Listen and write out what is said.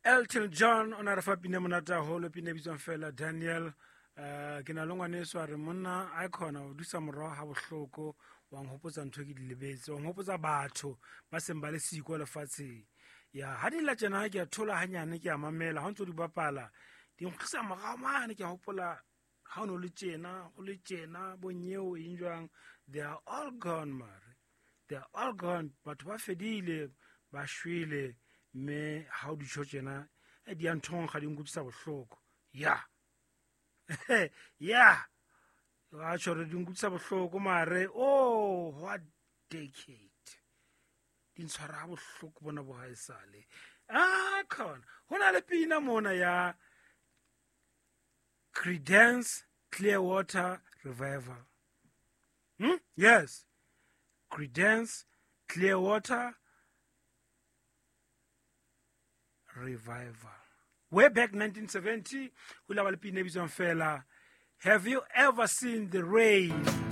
Elton John on a re fa pina monata holo pina bitswang fela Daniel ke na le ngwaneso a re monna a khona o dusa morao ha bohloko wa nghopotsa ntho ke dilebetse wa nghopotsa batho ba seng ba le siko lefatsheng ya ha di la tsena ke a thola hanyane ke a mamela ha ntse di bapala di nkgisa magamane ke a hopola ha no le tjena bonyeo e njwang. They are all gone mare, they are all gone. Batho ba fedile ba shwele me how di tjena di anthong ga di nkutsa bohloko ya ya wa tshore di nkutsa bohloko mare oh what decade di ntshwara bohloko bona bo haesale khona hona le pina mona ya Creedence Clearwater Revival. Yes, Creedence Clearwater Revival. Way back 1970, we have a pina bitswang fela. Have you ever seen the rain?